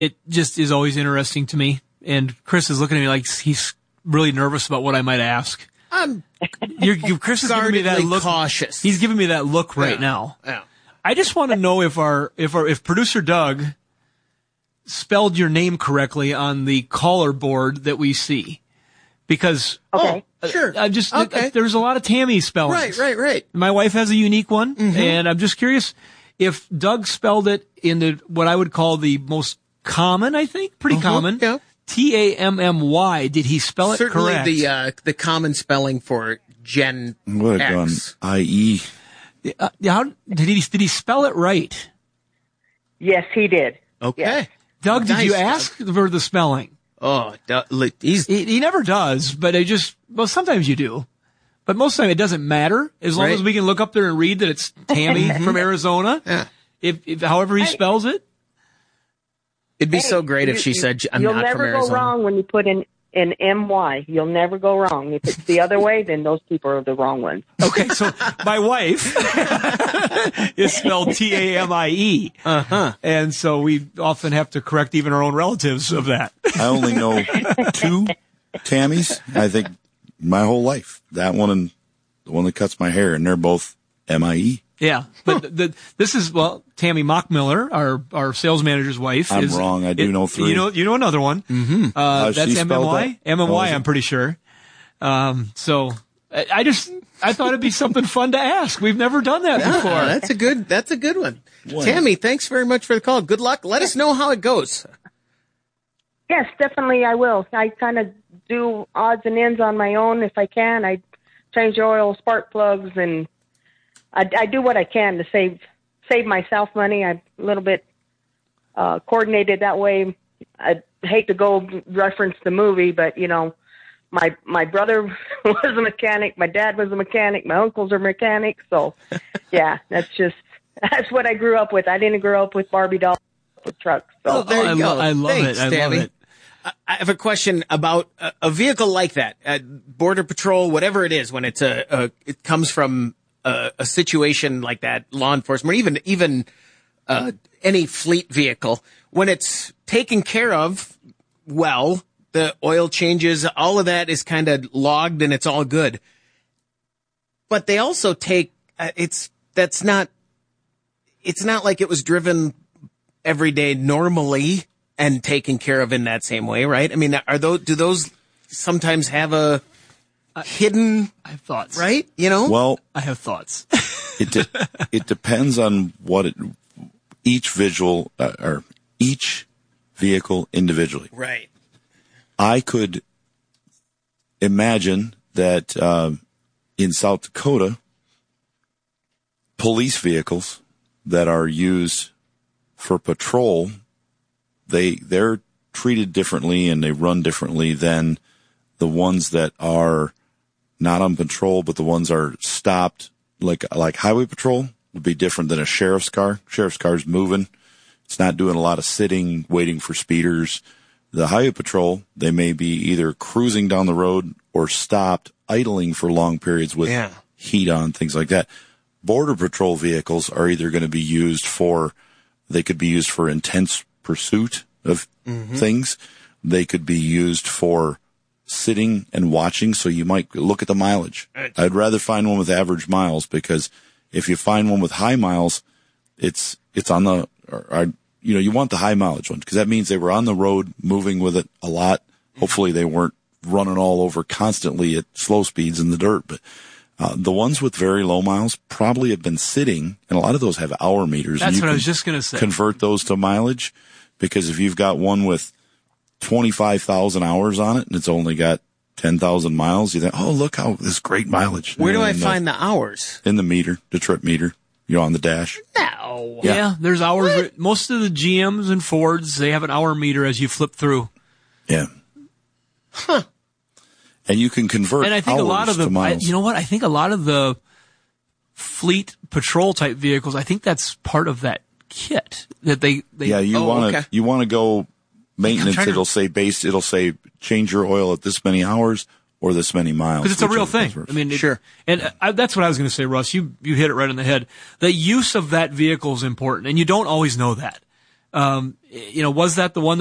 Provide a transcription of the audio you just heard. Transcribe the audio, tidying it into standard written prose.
It just is always interesting to me. And Chris is looking at me like he's really nervous about what I might ask. Chris is giving me that look. Cautious. He's giving me that look right now. Yeah. I just want to know if producer Doug spelled your name correctly on the caller board that we see, because sure. There's a lot of Tammy spellings. Right. My wife has a unique one, and I'm just curious if Doug spelled it in what I would call the most common. I think pretty common. Yeah. Tammy. Did he spell it correct? Certainly the common spelling for Gen would have gone X. IE. How did he spell it right? Yes, he did. Okay. Yes. Doug, did Nice, you Doug. ask for the spelling? Oh, He never does, but sometimes you do. But most of the time it doesn't matter, as long as we can look up there and read that it's Tammy from Arizona. Yeah. If however he spells it. It'd be so great if she said, I'm not from Arizona. You'll never go wrong when you put in MY. You'll never go wrong. If it's the other way, then those people are the wrong ones. Okay, so my wife is spelled Tamie. And so we often have to correct even our own relatives of that. I only know 2 Tammys, I think, my whole life. That one and the one that cuts my hair, and they're both MIE. Yeah, but this is, Tammy Mockmiller, our sales manager's wife. I'm wrong. I do know 3. You know another one. Mm-hmm. That's MMY. MMY, I'm pretty sure. So I thought it'd be something fun to ask. We've never done that before. That's a good one. Tammy, thanks very much for the call. Good luck. Let us know how it goes. Yes, definitely I will. I kind of do odds and ends on my own if I can. I change oil, spark plugs, and I do what I can to save myself money. I'm a little bit coordinated that way. I hate to go reference the movie, but my brother was a mechanic, my dad was a mechanic, my uncles are mechanics. So yeah, that's what I grew up with. I didn't grow up with Barbie dolls with trucks. So there you go. I love Thanks, it. I Tammy. love it. I have a question about a vehicle like that, Border Patrol, whatever it is, when it comes from a situation like that, law enforcement, or even any fleet vehicle, when it's taken care of well, the oil changes, all of that is kind of logged and it's all good. But they also take it's not like it was driven every day normally and taken care of in that same way, right? I mean, do those sometimes have a hidden? I have thoughts, right? Well, I have thoughts. It depends on what each visual or each vehicle individually. Right. I could imagine that in South Dakota, police vehicles that are used for patrol, they're treated differently and they run differently than the ones that are not on patrol, but the ones are stopped. Like highway patrol would be different than a sheriff's car. Sheriff's car's moving. It's not doing a lot of sitting, waiting for speeders. The highway patrol, they may be either cruising down the road or stopped, idling for long periods with heat on, things like that. Border Patrol vehicles are either going to be used they could be used for intense pursuit of things. They could be used for sitting and watching, so you might look at the mileage. I'd rather find one with average miles, because if you find one with high miles, it's on you want the high mileage one, because that means they were on the road moving with it a lot. Hopefully they weren't running all over constantly at slow speeds in the dirt, but the ones with very low miles probably have been sitting, and a lot of those have hour meters. That's what I was just going to say. Convert those to mileage, because if you've got one with 25,000 hours on it and it's only got 10,000 miles, you think, oh, look how this great mileage. Where do I find the hours? In the meter, the trip meter. On the dash. No. Yeah, there's hours. What? Most of the GMs and Fords, they have an hour meter as you flip through. Yeah. Huh. And you can convert. And I think a lot of miles. I think a lot of the fleet patrol type vehicles, I think that's part of that kit that they you want to go maintenance. It'll say change your oil at this many hours or this many miles. Because it's a real thing. I mean, sure. And that's what I was going to say, Russ. You hit it right on the head. The use of that vehicle is important, and you don't always know that. Was that the one